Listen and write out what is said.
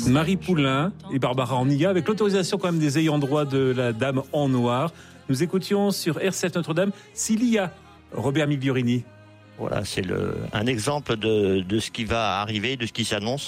Marie Poulain et Barbara Orniga, avec l'autorisation quand même des ayants droit de la Dame en Noir. Nous écoutions sur RCF Notre-Dame Cilia, Robert Migliorini. Voilà, c'est un exemple de ce qui va arriver, de ce qui s'annonce.